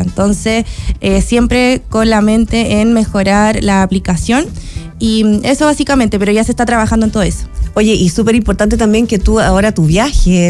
Entonces, siempre con la mente en mejorar la aplicación. Y eso básicamente, pero ya se está trabajando en todo eso. Oye, y súper importante también que tú ahora tu viaje,